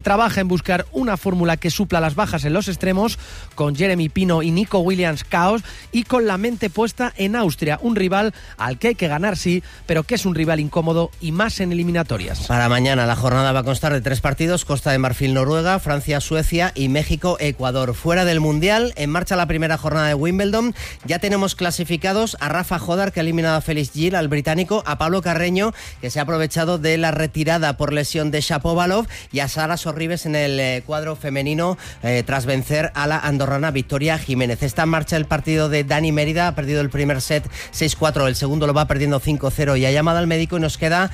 trabaja en buscar una fórmula que supla las bajas en los extremos, con Jeremy Pino y Nico Williams caos, y con la mente puesta en Austria, un rival al que hay que ganar sí, pero que es un rival incómodo y más en eliminatorias. Para mañana la jornada va a constar de 3 partidos: Costa de Marfil, Noruega, Francia, Suecia y México, Ecuador. Fuera del Mundial, en marcha la primera jornada de Wimbledon. Ya tenemos clasificados a Rafa Jodar, que ha eliminado a Félix Gil, al británico, a Pablo Carreño, que se ha aprovechado de la retirada por lesión de Shapovalov, y a Sara Sorribes en el cuadro femenino tras vencer a la andorrana Victoria Jiménez. Está en marcha el partido de Dani Mérida, ha perdido el primer set 6-4, el segundo lo va perdiendo 5-0 y ha llamado al médico, y nos queda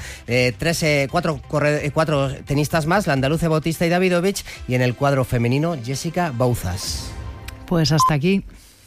4 tenistas más, la andaluza Bautista y Davidovich, y en el cuadro femenino Jessica Bouzas. Pues hasta aquí.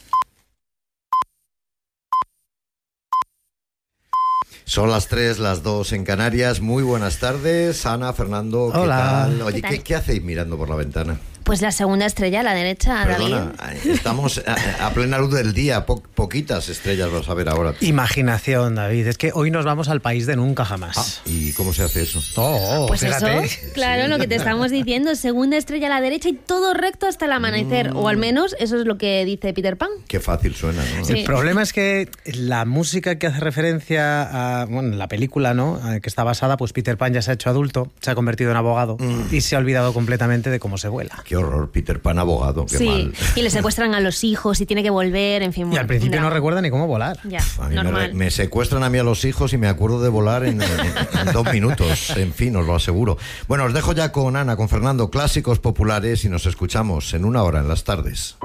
Son las 3, las 2 en Canarias. Muy buenas tardes, Ana, Fernando, ¿qué Hola. tal? Oye, ¿qué hacéis mirando por la ventana? Pues la segunda estrella a la derecha, Perdona, David. estamos a plena luz del día, poquitas estrellas vas a ver ahora. Imaginación, David. Es que hoy nos vamos al país de nunca jamás. ¿Y cómo se hace eso? Pues fíjate. eso, claro, lo que te estamos diciendo, segunda estrella a la derecha y todo recto hasta el amanecer, o al menos eso es lo que dice Peter Pan. Qué fácil suena, ¿no? Sí. El problema es que la música que hace referencia a, bueno, la película, ¿no?, que está basada, pues Peter Pan ya se ha hecho adulto, se ha convertido en abogado y se ha olvidado completamente de cómo se vuela. Qué horror, Peter Pan abogado, qué Sí, mal. y le secuestran a los hijos y tiene que volver, en fin. Y bueno, al principio no recuerda ni cómo volar. Ya, A mí normal. me secuestran a mí a los hijos y me acuerdo de volar en 2 minutos, en fin, os lo aseguro. Bueno, os dejo ya con Ana, con Fernando, clásicos populares, y nos escuchamos en una hora en las tardes.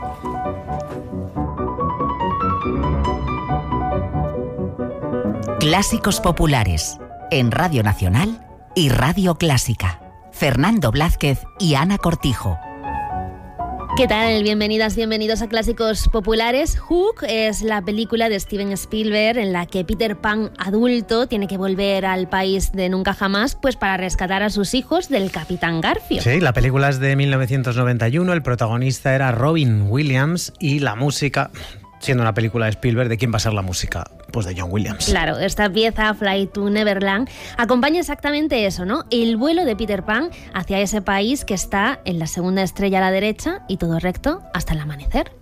Clásicos populares en Radio Nacional y Radio Clásica. Fernando Blázquez y Ana Cortijo. ¿Qué tal? Bienvenidas, bienvenidos a Clásicos Populares. Hook es la película de Steven Spielberg en la que Peter Pan, adulto, tiene que volver al país de nunca jamás, pues para rescatar a sus hijos del Capitán Garfio. Sí, la película es de 1991, el protagonista era Robin Williams y la música, siendo una película de Spielberg, ¿de quién va a ser la música? Pues de John Williams. Claro, esta pieza, Fly to Neverland, acompaña exactamente eso, ¿no? El vuelo de Peter Pan hacia ese país que está en la segunda estrella a la derecha y todo recto hasta el amanecer.